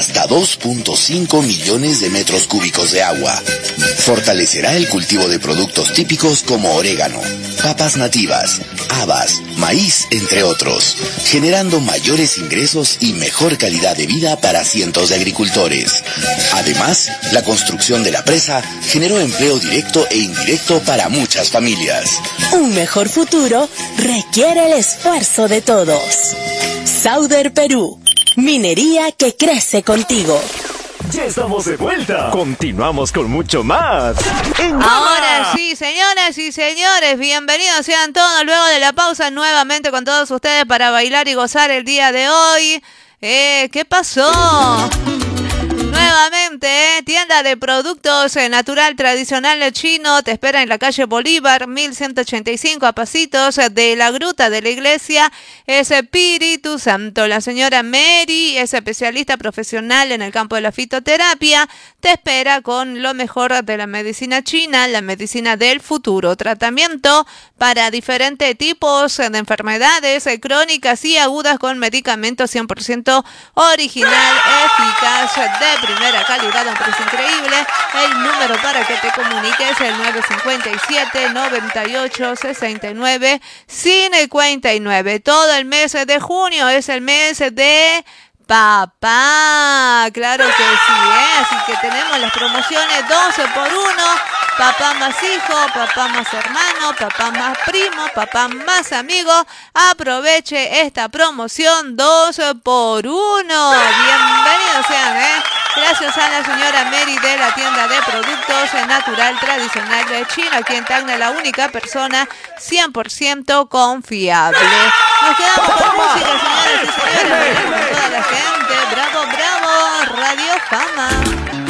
hasta 2.5 millones de metros cúbicos de agua. Fortalecerá el cultivo de productos típicos como orégano, papas nativas, habas, maíz, entre otros, generando mayores ingresos y mejor calidad de vida para cientos de agricultores. Además, la construcción de la presa generó empleo directo e indirecto para muchas familias. Un mejor futuro requiere el esfuerzo de todos. Sauder Perú, minería que crece contigo. Ya estamos de vuelta. Continuamos con mucho más. Ahora sí, señoras y señores, bienvenidos sean todos luego de la pausa nuevamente con todos ustedes para bailar y gozar el día de hoy. ¿Qué pasó? Nuevamente, tienda de productos natural tradicional chino te espera en la calle Bolívar, 1185 a pasitos de la gruta de la iglesia Espíritu Santo. La señora Mary es especialista profesional en el campo de la fitoterapia. Te espera con lo mejor de la medicina china, la medicina del futuro. Tratamiento para diferentes tipos de enfermedades crónicas y agudas con medicamentos 100% original, eficaz, de primera calidad, a un precio increíble. El número para que te comuniques es el 957-98-69-59. Todo el mes de junio es el mes de papá. Claro que sí, Así que tenemos las promociones 12 por 1. Papá más hijo, papá más hermano, papá más primo, papá más amigo. Aproveche esta promoción 2 por 1. Bienvenidos sean, Gracias a la señora Mary de la tienda de productos natural tradicional de China, aquí en Tacna, la única persona 100% confiable. Nos quedamos con música, señoras y señores, con toda la gente. Bravo, bravo, Radio Fama.